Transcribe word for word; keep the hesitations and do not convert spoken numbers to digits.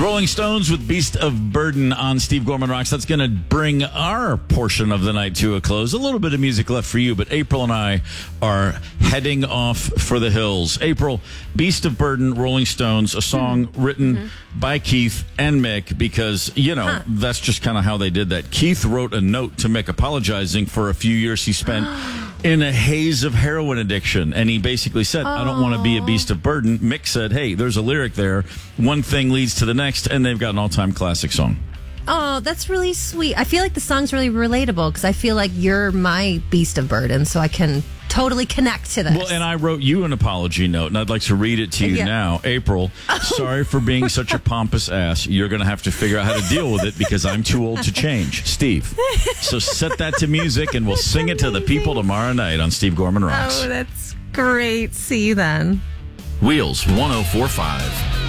Rolling Stones with Beast of Burden on Steve Gorman Rocks. That's going to bring our portion of the night to a close. A little bit of music left for you, but April and I are heading off for the hills. April, Beast of Burden, Rolling Stones, a song mm-hmm. written mm-hmm. by Keith and Mick because, you know, huh. that's just kind of how they did that. Keith wrote a note to Mick apologizing for a few years he spent in a haze of heroin addiction. And he basically said, I don't want to be a beast of burden. Mick said, hey, there's a lyric there. One thing leads to the next, and they've got an all-time classic song. Oh, that's really sweet. I feel like the song's really relatable because I feel like you're my beast of burden, so I can totally connect to this. Well, and I wrote you an apology note, and I'd like to read it to you yeah. now. April, oh. sorry for being such a pompous ass. You're going to have to figure out how to deal with it because I'm too old to change. Steve. So set that to music, and we'll that's sing amazing. It to the people tomorrow night on Steve Gorman Rocks. Oh, that's great. See you then. Wheels one oh four point five.